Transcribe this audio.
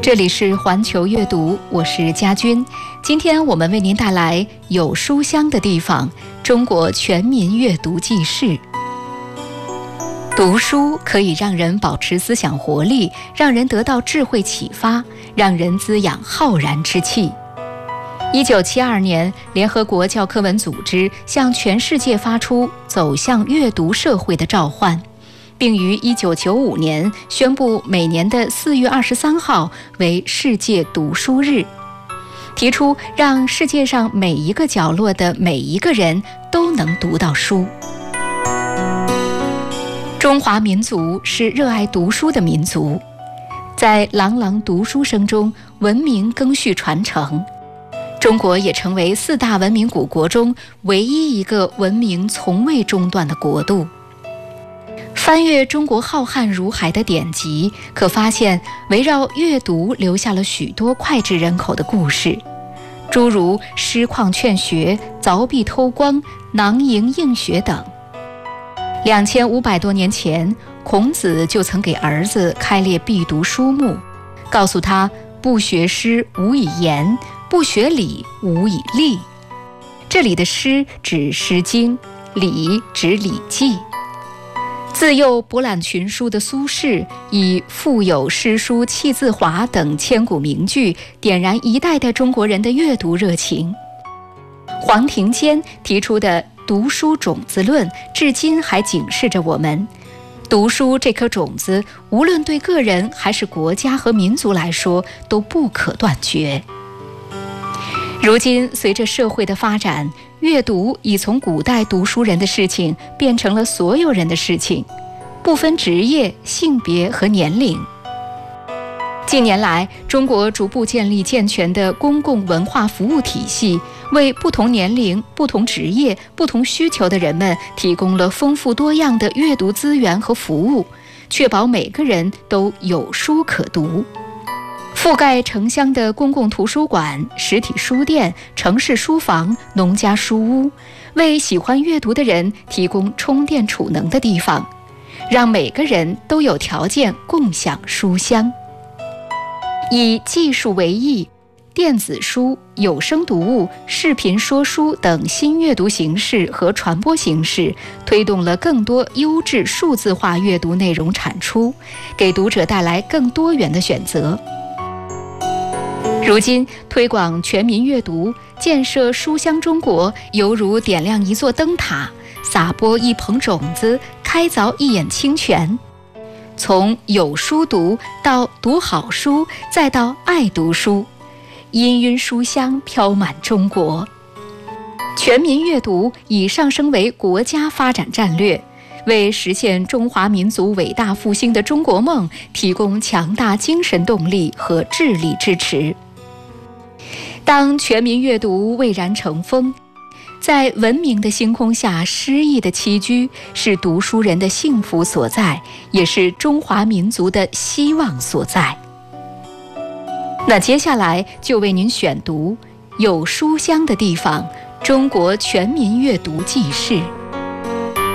这里是环球阅读，我是佳君。今天我们为您带来有书香的地方——中国全民阅读记事。读书可以让人保持思想活力，让人得到智慧启发，让人滋养浩然之气。1972年，联合国教科文组织向全世界发出走向阅读社会的召唤，并于1995年宣布每年的4月23号为世界读书日，提出让世界上每一个角落的每一个人都能读到书。中华民族是热爱读书的民族，在朗朗读书声中，文明更续传承。中国也成为4大文明古国中唯一一个文明从未中断的国度。翻阅中国浩瀚如海的典籍，可发现围绕阅读留下了许多脍炙人口的故事，诸如诗旷劝学、凿壁偷光、囊萤映雪等。2500多年前，孔子就曾给儿子开列必读书目，告诉他不学诗无以言，不学礼无以立。这里的诗指《诗经》，礼指《礼记》。自幼博览群书的苏轼，以腹有诗书气自华等千古名句，点燃一代代中国人的阅读热情。黄庭坚提出的读书种子论，至今还警示着我们：读书这颗种子，无论对个人还是国家和民族来说，都不可断绝。如今，随着社会的发展，阅读已从古代读书人的事情变成了所有人的事情，不分职业、性别和年龄。近年来，中国逐步建立健全的公共文化服务体系，为不同年龄、不同职业、不同需求的人们提供了丰富多样的阅读资源和服务，确保每个人都有书可读。覆盖城乡的公共图书馆、实体书店、城市书房、农家书屋，为喜欢阅读的人提供充电储能的地方，让每个人都有条件共享书香。以技术为益，电子书、有声读物、视频说书等新阅读形式和传播形式，推动了更多优质数字化阅读内容产出，给读者带来更多元的选择。如今，推广全民阅读、建设书香中国，犹如点亮一座灯塔，撒播一捧种子，开凿一眼清泉。从有书读到读好书，再到爱读书，氤氲书香飘满中国。全民阅读已上升为国家发展战略，为实现中华民族伟大复兴的中国梦提供强大精神动力和智力支持。当全民阅读蔚然成风，在文明的星空下诗意的栖居，是读书人的幸福所在，也是中华民族的希望所在。那接下来就为您选读有书香的地方——中国全民阅读记事。